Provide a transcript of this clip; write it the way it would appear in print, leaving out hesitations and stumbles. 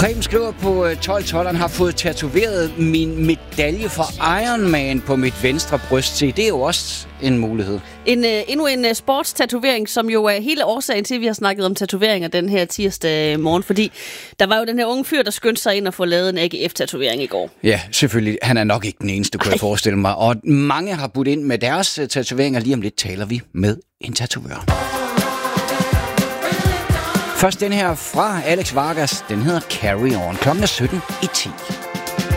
Preben skriver på 1212'eren, har fået tatoveret min medalje for Ironman på mit venstre bryst. Se, det er jo også en mulighed. Endnu en sportstatovering, som jo er hele årsagen til, at vi har snakket om tatoveringer den her tirsdag morgen. Fordi der var jo den her unge fyr, der skyndte sig ind og få lavet en AGF-tatovering i går. Ja, selvfølgelig. Han er nok ikke den eneste, kunne jeg forestille mig. Og mange har budt ind med deres tatoveringer. Lige om lidt taler vi med en tatovør. Først den her fra Alex Vargas. Den hedder Carry On. Klokken er 17:10.